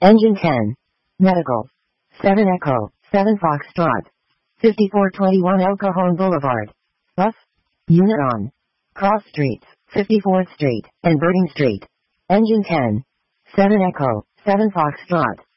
Engine 10. Medical. 7 Echo, 7 Foxtrot. 5421 El Cajon Boulevard. Bus. Unit on. Cross Streets, 54th Street, and Birding Street. Engine 10. 7 Echo, 7 Foxtrot.